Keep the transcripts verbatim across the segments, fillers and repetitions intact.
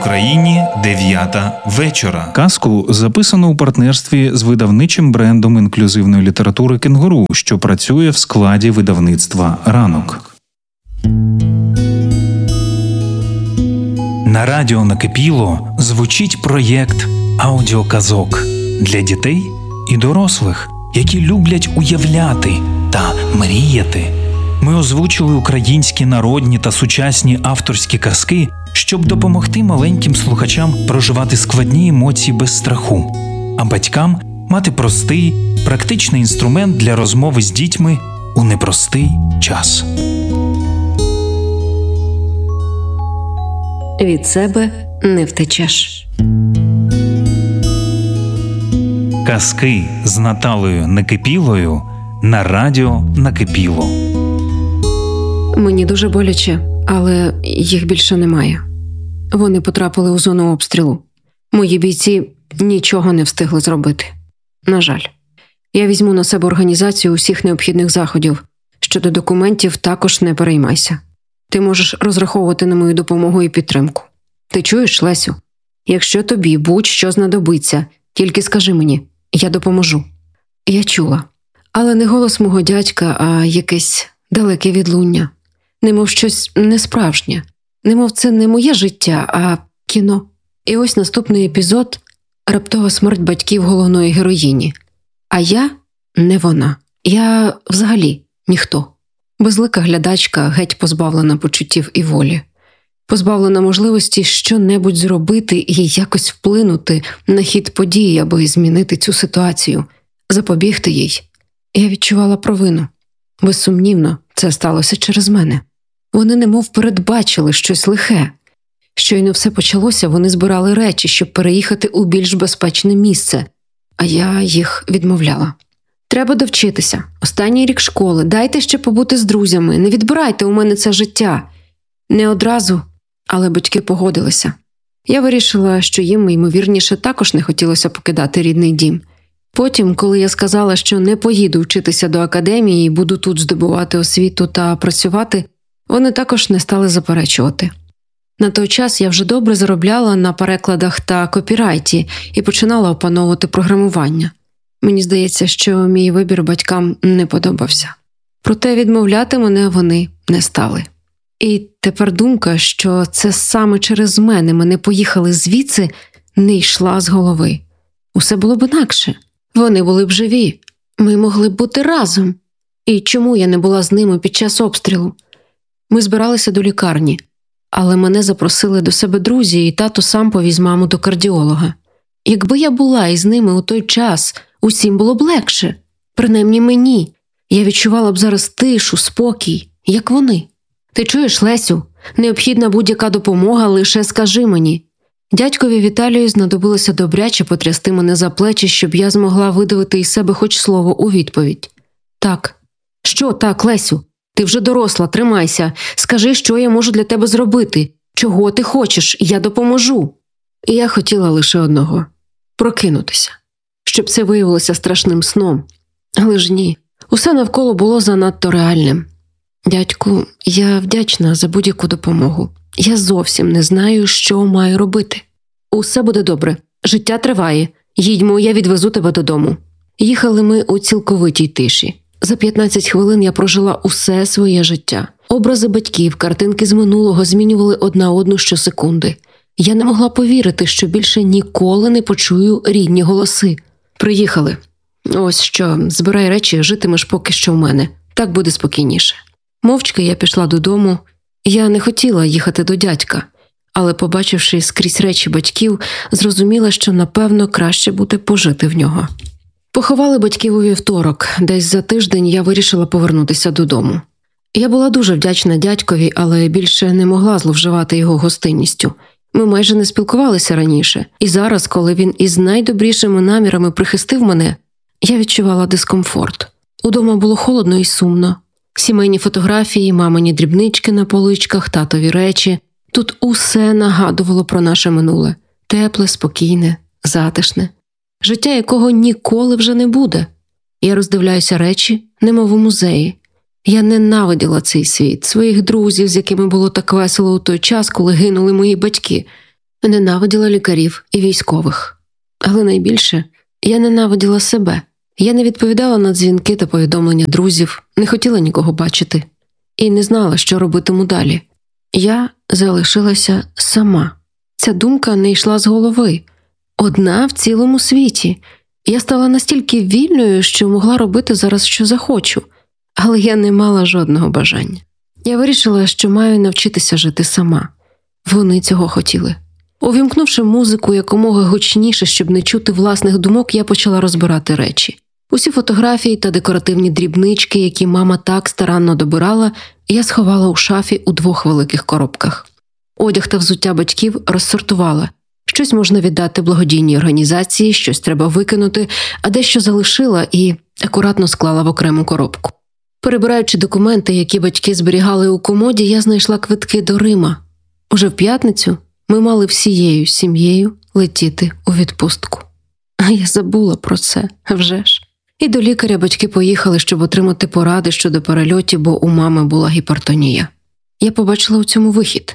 Україні дев'ята вечора. Казку записано у партнерстві з видавничим брендом інклюзивної літератури «Кенгуру», що працює в складі видавництва «Ранок». На радіо «Накипіло» звучить проєкт аудіоказок для дітей і дорослих, які люблять уявляти та мріяти. Ми озвучили українські народні та сучасні авторські казки, щоб допомогти маленьким слухачам проживати складні емоції без страху, а батькам мати простий, практичний інструмент для розмови з дітьми у непростий час. Від себе не втечеш. Казки з Наталею Накипілою на радіо «Накипіло». Мені дуже боляче, але їх більше немає. Вони потрапили у зону обстрілу. Мої бійці нічого не встигли зробити. На жаль. Я візьму на себе організацію усіх необхідних заходів. Щодо документів також не переймайся. Ти можеш розраховувати на мою допомогу і підтримку. Ти чуєш, Лесю? Якщо тобі будь-що знадобиться, тільки скажи мені, я допоможу. Я чула. Але не голос мого дядька, а якесь далеке відлуння. Немов щось несправжнє. Немов це не моє життя, а кіно. І ось наступний епізод – раптова смерть батьків головної героїні. А я не вона. Я взагалі ніхто. Безлика глядачка, геть позбавлена почуттів і волі. Позбавлена можливості що-небудь зробити і якось вплинути на хід подій, аби змінити цю ситуацію, запобігти їй. Я відчувала провину. Безсумнівно, це сталося через мене. Вони немов передбачили щось лихе. Щойно все почалося, вони збирали речі, щоб переїхати у більш безпечне місце, а я їх відмовляла. Треба довчитися. Останній рік школи. Дайте ще побути з друзями. Не відбирайте у мене це життя. Не одразу, але батьки погодилися. Я вирішила, що їм, ймовірніше, також не хотілося покидати рідний дім. Потім, коли я сказала, що не поїду вчитися до академії і буду тут здобувати освіту та працювати, вони також не стали заперечувати. На той час я вже добре заробляла на перекладах та копірайті і починала опановувати програмування. Мені здається, що мій вибір батькам не подобався. Проте відмовляти мене вони не стали. І тепер думка, що це саме через мене мене поїхали звідси, не йшла з голови. Усе було б інакше. Вони були б живі. Ми могли б бути разом. І чому я не була з ними під час обстрілу? Ми збиралися до лікарні, але мене запросили до себе друзі, і тато сам повіз маму до кардіолога. Якби я була із ними у той час, усім було б легше. Принаймні мені. Я відчувала б зараз тишу, спокій, як вони. Ти чуєш, Лесю? Необхідна будь-яка допомога, лише скажи мені. Дядькові Віталію знадобилося добряче потрясти мене за плечі, щоб я змогла видавити із себе хоч слово у відповідь. Так. Що так, Лесю? Ти вже доросла, тримайся. Скажи, що я можу для тебе зробити. Чого ти хочеш? Я допоможу. І я хотіла лише одного – прокинутися. Щоб це виявилося страшним сном. Але ж ні. Усе навколо було занадто реальним. Дядьку, я вдячна за будь-яку допомогу. Я зовсім не знаю, що маю робити. Усе буде добре. Життя триває. Їдьмо, я відвезу тебе додому. Їхали ми у цілковитій тиші. За п'ятнадцять хвилин я прожила усе своє життя. Образи батьків, картинки з минулого змінювали одна одну щосекунди. Я не могла повірити, що більше ніколи не почую рідні голоси. Приїхали. Ось що, збирай речі, житимеш поки що в мене. Так буде спокійніше. Мовчки я пішла додому. Я не хотіла їхати до дядька, але, побачивши скрізь речі батьків, зрозуміла, що, напевно, краще буде пожити в нього. Поховали батьків у вівторок. Десь за тиждень я вирішила повернутися додому. Я була дуже вдячна дядькові, але більше не могла зловживати його гостинністю. Ми майже не спілкувалися раніше. І зараз, коли він із найдобрішими намірами прихистив мене, я відчувала дискомфорт. Удома було холодно і сумно. Сімейні фотографії, мамині дрібнички на поличках, татові речі. Тут усе нагадувало про наше минуле. Тепле, спокійне, затишне. Життя, якого ніколи вже не буде. Я роздивляюся речі, немов у музеї. Я ненавиділа цей світ, своїх друзів, з якими було так весело у той час, коли гинули мої батьки. Ненавиділа лікарів і військових. Але найбільше я ненавиділа себе. Я не відповідала на дзвінки та повідомлення друзів, не хотіла нікого бачити. І не знала, що робитиму далі. Я залишилася сама. Ця думка не йшла з голови. Одна в цілому світі. Я стала настільки вільною, що могла робити зараз, що захочу. Але я не мала жодного бажання. Я вирішила, що маю навчитися жити сама. Вони цього хотіли. Увімкнувши музику якомога гучніше, щоб не чути власних думок, я почала розбирати речі. Усі фотографії та декоративні дрібнички, які мама так старанно добирала, я сховала у шафі у двох великих коробках. Одяг та взуття батьків розсортувала. Щось можна віддати благодійній організації, щось треба викинути, а дещо залишила і акуратно склала в окрему коробку. Перебираючи документи, які батьки зберігали у комоді, я знайшла квитки до Рима. Уже в п'ятницю ми мали всією сім'єю летіти у відпустку. А я забула про це, вже ж. І до лікаря батьки поїхали, щоб отримати поради щодо перельотів, бо у мами була гіпертонія. Я побачила у цьому вихід.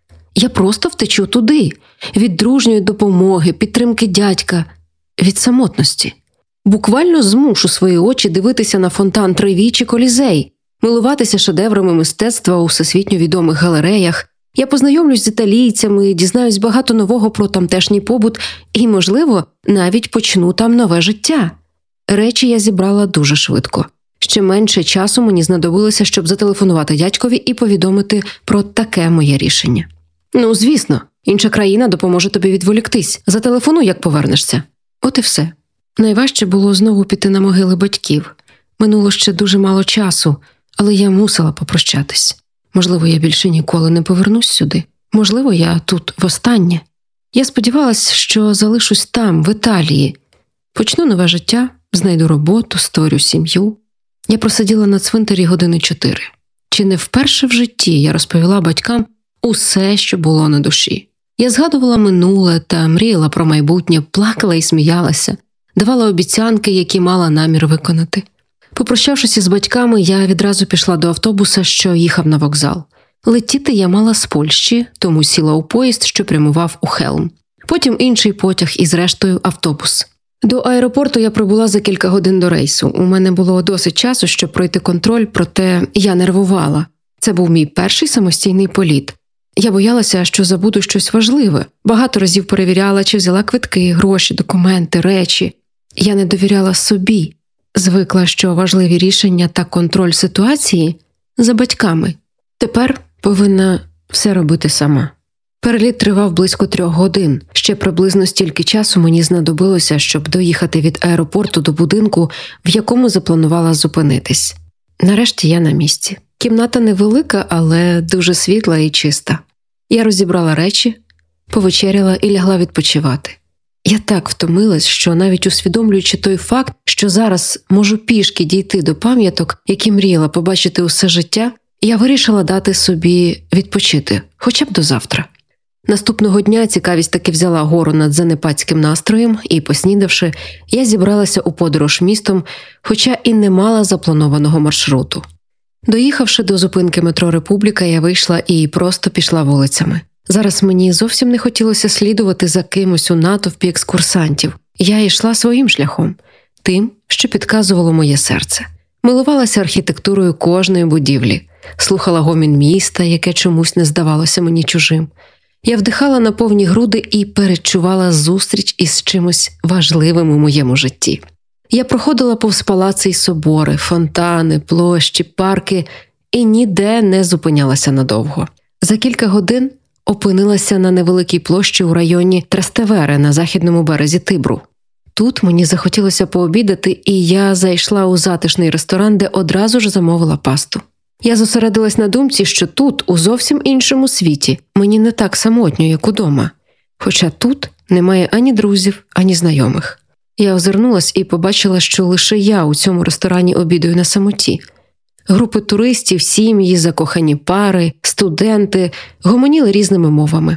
Я просто втечу туди, від дружньої допомоги, підтримки дядька, від самотності. Буквально змушу свої очі дивитися на фонтан Треві чи Колізей, милуватися шедеврами мистецтва у всесвітньо відомих галереях. Я познайомлюсь з італійцями, дізнаюсь багато нового про тамтешній побут і, можливо, навіть почну там нове життя. Речі я зібрала дуже швидко. Ще менше часу мені знадобилося, щоб зателефонувати дядькові і повідомити про таке моє рішення. Ну, звісно, інша країна допоможе тобі відволіктись. Зателефонуй, як повернешся. От і все. Найважче було знову піти на могили батьків. Минуло ще дуже мало часу, але я мусила попрощатись. Можливо, я більше ніколи не повернусь сюди. Можливо, я тут востаннє. Я сподівалась, що залишусь там, в Італії. Почну нове життя, знайду роботу, створю сім'ю. Я просиділа на цвинтарі години чотири. Чи не вперше в житті я розповіла батькам усе, що було на душі. Я згадувала минуле та мріяла про майбутнє, плакала і сміялася, давала обіцянки, які мала намір виконати. Попрощавшись із батьками, я відразу пішла до автобуса, що їхав на вокзал. Летіти я мала з Польщі, тому сіла у поїзд, що прямував у Хелм. Потім інший потяг і, зрештою, автобус. До аеропорту я прибула за кілька годин до рейсу. У мене було досить часу, щоб пройти контроль, проте я нервувала. Це був мій перший самостійний політ. Я боялася, що забуду щось важливе. Багато разів перевіряла, чи взяла квитки, гроші, документи, речі. Я не довіряла собі. Звикла, що важливі рішення та контроль ситуації за батьками. Тепер повинна все робити сама. Переліт тривав близько трьох годин. Ще приблизно стільки часу мені знадобилося, щоб доїхати від аеропорту до будинку, в якому запланувала зупинитись. Нарешті я на місці. Кімната невелика, але дуже світла і чиста. Я розібрала речі, повечеряла і лягла відпочивати. Я так втомилась, що навіть усвідомлюючи той факт, що зараз можу пішки дійти до пам'яток, які мріяла побачити усе життя, я вирішила дати собі відпочити, хоча б до завтра. Наступного дня цікавість таки взяла гору над занепадським настроєм, і, поснідавши, я зібралася у подорож містом, хоча і не мала запланованого маршруту. Доїхавши до зупинки метро «Републіка», я вийшла і просто пішла вулицями. Зараз мені зовсім не хотілося слідувати за кимось у натовпі екскурсантів. Я йшла своїм шляхом, тим, що підказувало моє серце. Милувалася архітектурою кожної будівлі, слухала гомін міста, яке чомусь не здавалося мені чужим. Я вдихала на повні груди і передчувала зустріч із чимось важливим у моєму житті. Я проходила повз палаци й собори, фонтани, площі, парки і ніде не зупинялася надовго. За кілька годин опинилася на невеликій площі у районі Трастевере на західному березі Тибру. Тут мені захотілося пообідати, і я зайшла у затишний ресторан, де одразу ж замовила пасту. Я зосередилась на думці, що тут, у зовсім іншому світі, мені не так самотньо, як удома. Хоча тут немає ані друзів, ані знайомих. Я озирнулась і побачила, що лише я у цьому ресторані обідаю на самоті. Групи туристів, сім'ї, закохані пари, студенти гомоніли різними мовами.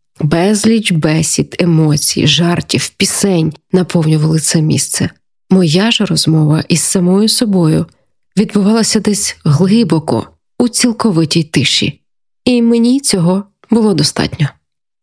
Безліч бесід, емоцій, жартів, пісень наповнювали це місце. Моя ж розмова із самою собою відбувалася десь глибоко, у цілковитій тиші. І мені цього було достатньо.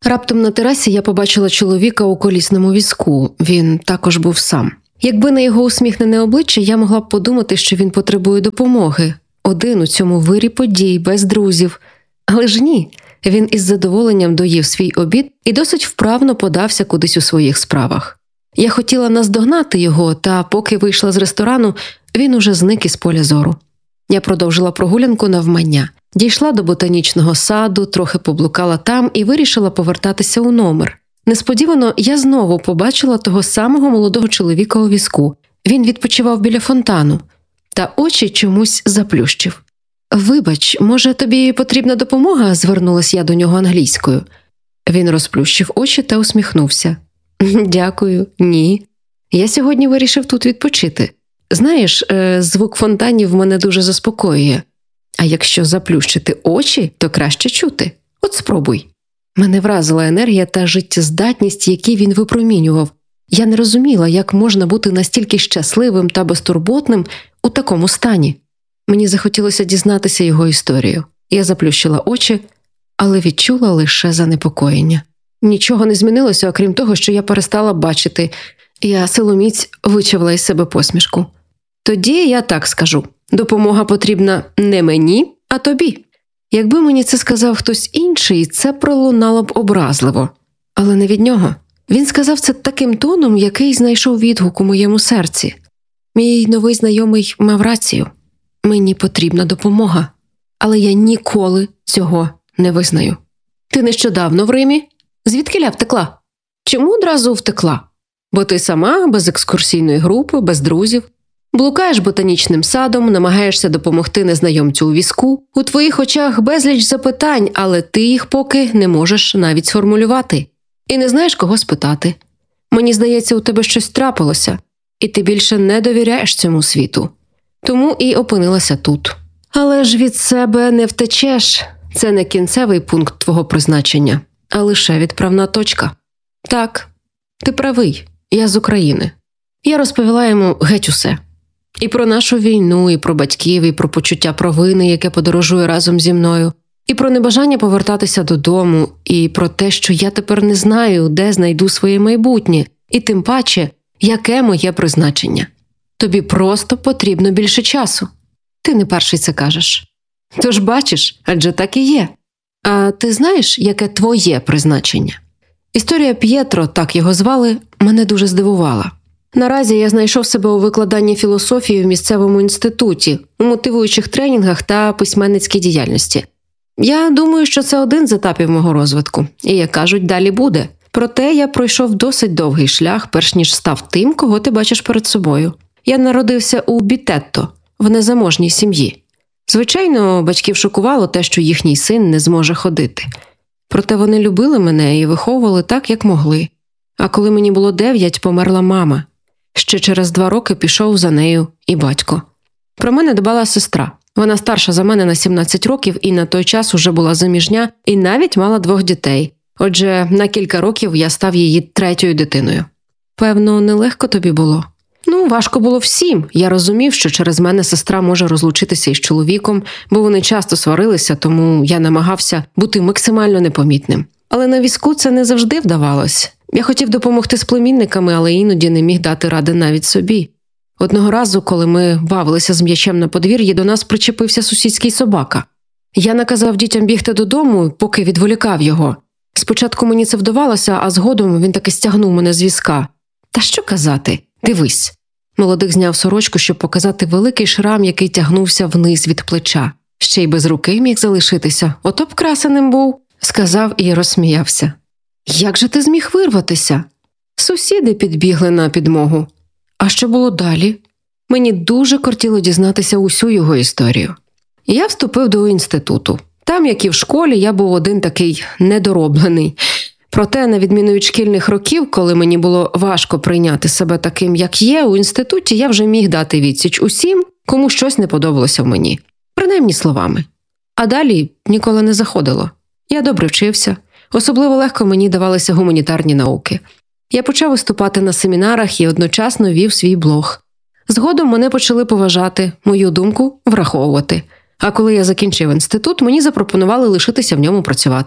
Раптом на терасі я побачила чоловіка у колісному візку. Він також був сам. Якби на його усміхнене обличчя, я могла б подумати, що він потребує допомоги. Один у цьому вирі подій, без друзів. Але ж ні. Він із задоволенням доїв свій обід і досить вправно подався кудись у своїх справах. Я хотіла наздогнати його, та поки вийшла з ресторану, він уже зник із поля зору. Я продовжила прогулянку навмання. Дійшла до ботанічного саду, трохи поблукала там і вирішила повертатися у номер. Несподівано я знову побачила того самого молодого чоловіка у візку. Він відпочивав біля фонтану, та очі чомусь заплющив. «Вибач, може, тобі потрібна допомога?» – звернулась я до нього англійською. Він розплющив очі та усміхнувся. «Дякую, ні. Я сьогодні вирішив тут відпочити. Знаєш, звук фонтанів мене дуже заспокоює. А якщо заплющити очі, то краще чути. От спробуй». Мене вразила енергія та життєздатність, які він випромінював. Я не розуміла, як можна бути настільки щасливим та безтурботним у такому стані. Мені захотілося дізнатися його історію. Я заплющила очі, але відчула лише занепокоєння. Нічого не змінилося, окрім того, що я перестала бачити. Я силоміць вичавила із себе посмішку. «Тоді я так скажу. Допомога потрібна не мені, а тобі. Якби мені це сказав хтось інший, це пролунало б образливо. Але не від нього. Він сказав це таким тоном, який знайшов відгук у моєму серці. Мій новий знайомий мав рацію. Мені потрібна допомога. Але я ніколи цього не визнаю. Ти нещодавно в Римі? Звідкиля втекла? Чому одразу втекла? Бо ти сама, без екскурсійної групи, без друзів. Блукаєш ботанічним садом, намагаєшся допомогти незнайомцю у візку. У твоїх очах безліч запитань, але ти їх поки не можеш навіть сформулювати. І не знаєш, кого спитати. Мені здається, у тебе щось трапилося, і ти більше не довіряєш цьому світу. Тому і опинилася тут. Але ж від себе не втечеш. Це не кінцевий пункт твого призначення, а лише відправна точка. Так, ти правий, я з України. Я розповіла йому геть усе. І про нашу війну, і про батьків, і про почуття провини, яке подорожує разом зі мною, і про небажання повертатися додому, і про те, що я тепер не знаю, де знайду своє майбутнє, і тим паче, яке моє призначення. Тобі просто потрібно більше часу. Ти не перший це кажеш. Тож бачиш, адже так і є. А ти знаєш, яке твоє призначення? Історія П'єтро, так його звали, мене дуже здивувала. Наразі я знайшов себе у викладанні філософії в місцевому інституті, у мотивуючих тренінгах та письменницькій діяльності. Я думаю, що це один з етапів мого розвитку. І, як кажуть, далі буде. Проте я пройшов досить довгий шлях, перш ніж став тим, кого ти бачиш перед собою. Я народився у Бітетто, в незаможній сім'ї. Звичайно, батьків шокувало те, що їхній син не зможе ходити. Проте вони любили мене і виховували так, як могли. А коли мені було дев'ять, померла мама. Ще через два роки пішов за нею і батько. Про мене дбала сестра. Вона старша за мене на сімнадцять років і на той час уже була заміжня і навіть мала двох дітей. Отже, на кілька років я став її третьою дитиною. Певно, нелегко тобі було? Ну, важко було всім. Я розумів, що через мене сестра може розлучитися із чоловіком, бо вони часто сварилися, тому я намагався бути максимально непомітним. Але на візку це не завжди вдавалось. Я хотів допомогти з племінниками, але іноді не міг дати ради навіть собі. Одного разу, коли ми бавилися з м'ячем на подвір'ї, до нас причепився сусідський собака. Я наказав дітям бігти додому, поки відволікав його. Спочатку мені це вдавалося, а згодом він таки стягнув мене з візка. Та що казати? Дивись. Молодик зняв сорочку, щоб показати великий шрам, який тягнувся вниз від плеча. Ще й без руки міг залишитися. Ото б красеним був, сказав і розсміявся. Як же ти зміг вирватися? Сусіди підбігли на підмогу. А що було далі? Мені дуже кортіло дізнатися усю його історію. Я вступив до інституту. Там, як і в школі, я був один такий недороблений. Проте, на відміну від шкільних років, коли мені було важко прийняти себе таким, як є, у інституті я вже міг дати відсіч усім, кому щось не подобалося в мені. Принаймні словами. А далі ніколи не заходило. Я добре вчився. Особливо легко мені давалися гуманітарні науки. Я почав виступати на семінарах і одночасно вів свій блог. Згодом мене почали поважати, мою думку враховувати. А коли я закінчив інститут, мені запропонували лишитися в ньому працювати.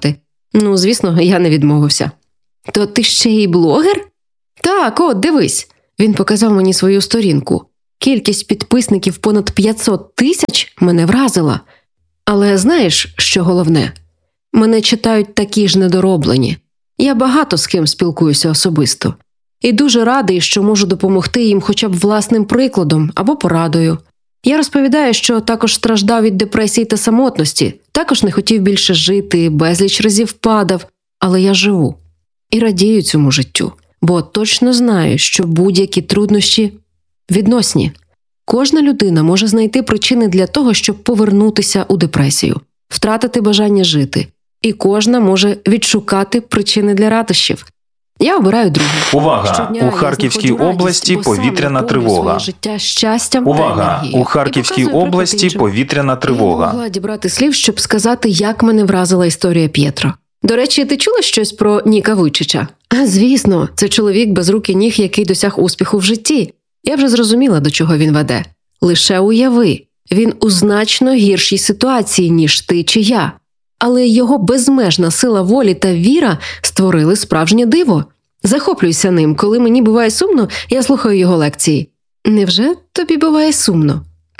Ну, звісно, я не відмовився. То ти ще й блогер? Так, от, дивись. Він показав мені свою сторінку. Кількість підписників понад п'ятсот тисяч мене вразила. Але знаєш, що головне? Мене читають такі ж недороблені. Я багато з ким спілкуюся особисто. І дуже радий, що можу допомогти їм хоча б власним прикладом або порадою. Я розповідаю, що також страждав від депресії та самотності, також не хотів більше жити, безліч разів падав, але я живу. І радію цьому життю, бо точно знаю, що будь-які труднощі відносні. Кожна людина може знайти причини для того, щоб повернутися у депресію, втратити бажання жити. І кожна може відшукати причини для радощів. Я обираю друге. Увага! Щодня У Харківській я знаходжу області радість, бо саме повітряна наповнюю тривога. своє життя щастям та Увага! енергією. У Харківській І показую області приклад іншим. повітряна Я не тривога. могла дібрати слів, щоб сказати, як мене вразила історія П'єтро. До речі, ти чула щось про Ніка Вуйчича? А, звісно, це чоловік без рук і ніг, який досяг успіху в житті. Я вже зрозуміла, до чого він веде. Лише уяви, він у значно гіршій ситуації, ніж ти чи я. Але його безмежна сила волі та віра створили справжнє диво. Захоплююся ним, коли мені буває сумно, я слухаю його лекції. Невже тобі буває сумно?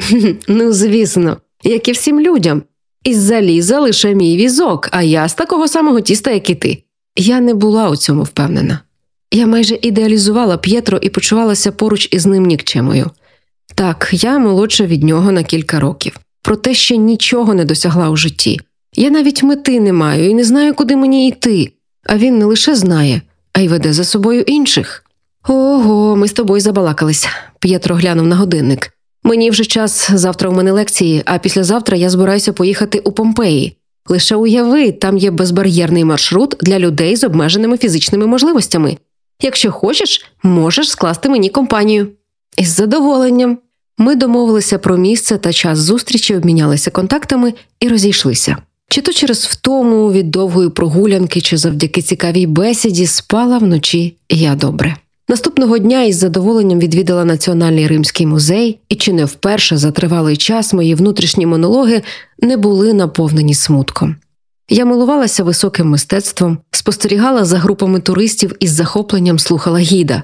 Ну, звісно, як і всім людям. Із заліза лише мій візок, а я з такого самого тіста, як і ти. Я не була у цьому впевнена. Я майже ідеалізувала П'єтро і почувалася поруч із ним нікчемою. Так, я молодша від нього на кілька років. Проте ще нічого не досягла у житті. Я навіть мети не маю і не знаю, куди мені йти. А він не лише знає, а й веде за собою інших. Ого, ми з тобою забалакалися. П'єтро глянув на годинник. Мені вже час, завтра у мене лекції, а післязавтра я збираюся поїхати у Помпеї. Лише уяви, там є безбар'єрний маршрут для людей з обмеженими фізичними можливостями. Якщо хочеш, можеш скласти мені компанію. Із задоволенням. Ми домовилися про місце та час зустрічі, обмінялися контактами і розійшлися. Чи то через втому від довгої прогулянки, чи завдяки цікавій бесіді спала вночі я добре. Наступного дня із задоволенням відвідала Національний Римський музей, і чи не вперше за тривалий час мої внутрішні монологи не були наповнені смутком. Я милувалася високим мистецтвом, спостерігала за групами туристів і з захопленням слухала гіда.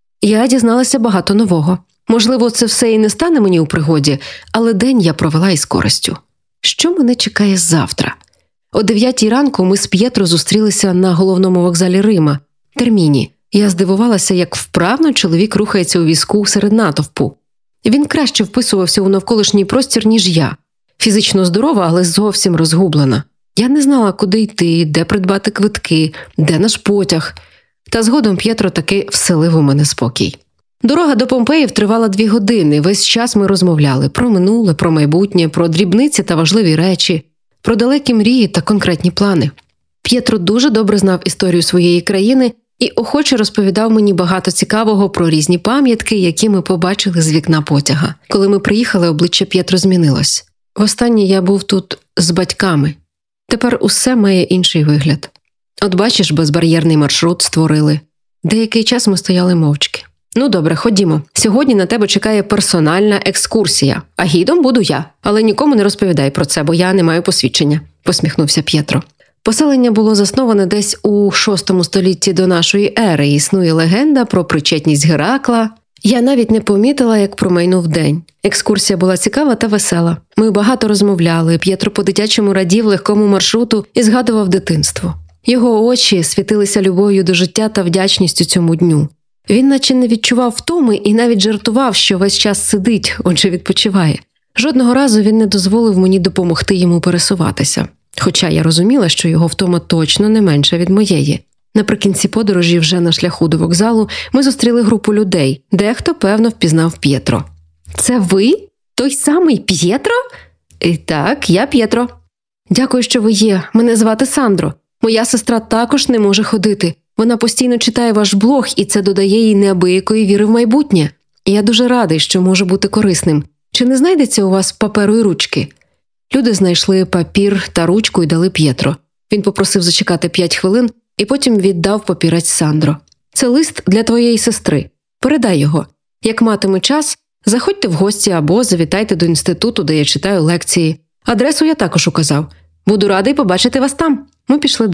Я дізналася багато нового. Можливо, це все і не стане мені у пригоді, але день я провела із користю. Що мене чекає завтра? О дев'ятій ранку ми з П'єтро зустрілися на головному вокзалі Рима – Терміні. Я здивувалася, як вправно чоловік рухається у візку серед натовпу. Він краще вписувався у навколишній простір, ніж я. Фізично здорова, але зовсім розгублена. Я не знала, куди йти, де придбати квитки, де наш потяг. Та згодом П'єтро таки вселив у мене спокій. Дорога до Помпеїв тривала дві години. Весь час ми розмовляли про минуле, про майбутнє, про дрібниці та важливі речі, про далекі мрії та конкретні плани. П'єтро дуже добре знав історію своєї країни і охоче розповідав мені багато цікавого про різні пам'ятки, які ми побачили з вікна потяга. Коли ми приїхали, обличчя П'єтро змінилось. Востаннє я був тут з батьками. Тепер усе має інший вигляд. От бачиш, безбар'єрний маршрут створили. Деякий час ми стояли мовчки. Ну добре, ходімо. Сьогодні на тебе чекає персональна екскурсія, а гідом буду я. Але нікому не розповідай про це, бо я не маю посвідчення, посміхнувся П'єтро. Поселення було засноване десь у шостому столітті до нашої ери. Існує легенда про причетність Геракла. Я навіть не помітила, як промайнув день. Екскурсія була цікава та весела. Ми багато розмовляли, П'єтро по-дитячому радів легкому маршруту і згадував дитинство. Його очі світилися любов'ю до життя та вдячністю цьому дню. Він наче не відчував втоми і навіть жартував, що весь час сидить, отже відпочиває. Жодного разу він не дозволив мені допомогти йому пересуватися. Хоча я розуміла, що його втома точно не менша від моєї. Наприкінці подорожі, вже на шляху до вокзалу, ми зустріли групу людей. Дехто, певно, впізнав П'єтро. «Це ви? Той самий П'єтро?» «І так, я П'єтро». «Дякую, що ви є. Мене звати Сандро. Моя сестра також не може ходити. Вона постійно читає ваш блог, і це додає їй неабиякої віри в майбутнє. І я дуже радий, що можу бути корисним. Чи не знайдеться у вас паперу і ручки?» Люди знайшли папір та ручку і дали П'єтро. Він попросив зачекати п'ять хвилин і потім віддав папірець Сандро. «Це лист для твоєї сестри. Передай його. Як матиме час, заходьте в гості або завітайте до інституту, де я читаю лекції. Адресу я також указав. Буду радий побачити вас там». Ми пішли далі.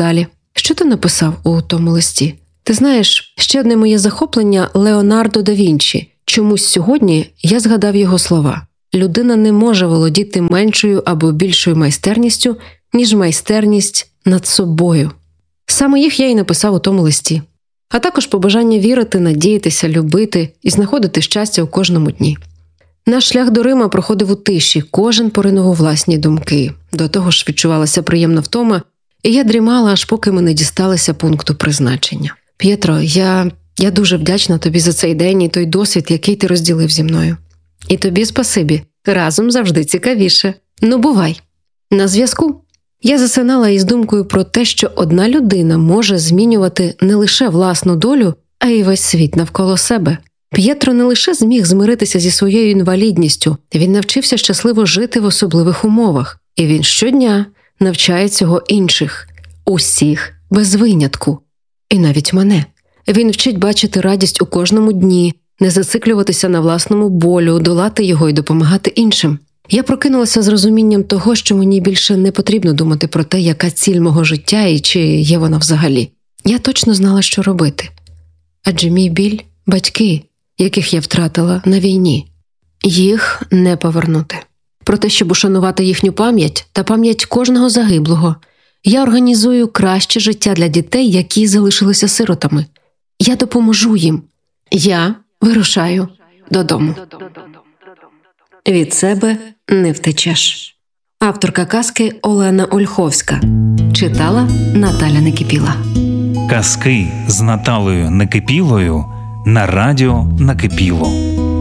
Що ти написав у тому листі? Ти знаєш, ще одне моє захоплення – Леонардо да Вінчі. Чомусь сьогодні я згадав його слова. Людина не може володіти меншою або більшою майстерністю, ніж майстерність над собою. Саме їх я й написав у тому листі. А також побажання вірити, надіятися, любити і знаходити щастя у кожному дні. Наш шлях до Рима проходив у тиші, кожен поринув у власні думки. До того ж відчувалася приємна втома, і я дрімала, аж поки ми не дісталися пункту призначення. П'єтро, я, я дуже вдячна тобі за цей день і той досвід, який ти розділив зі мною. І тобі спасибі. Разом завжди цікавіше. Ну, бувай. На зв'язку. Я засинала із думкою про те, що одна людина може змінювати не лише власну долю, а й весь світ навколо себе. П'єтро не лише зміг змиритися зі своєю інвалідністю, він навчився щасливо жити в особливих умовах. І він щодня навчає цього інших. Усіх, без винятку. І навіть мене. Він вчить бачити радість у кожному дні, не зациклюватися на власному болю, долати його і допомагати іншим. Я прокинулася з розумінням того, що мені більше не потрібно думати про те, яка ціль мого життя і чи є вона взагалі. Я точно знала, що робити. Адже мій біль – батьки, яких я втратила на війні. Їх не повернути. Про те, щоб ушанувати їхню пам'ять та пам'ять кожного загиблого, я організую краще життя для дітей, які залишилися сиротами. Я допоможу їм. Я вирушаю додому. Від себе не втечеш. Авторка казки Олена Ольховська. Читала Наталя Некипіла. Казки з Наталею Некипілою на радіо Накипіло.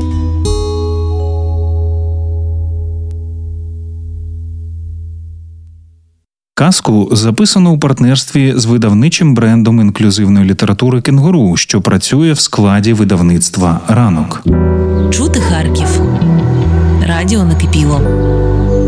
Казку записано у партнерстві з видавничим брендом інклюзивної літератури «Кенгуру», що працює в складі видавництва «Ранок». Чути Харків. Радіо Накипіло.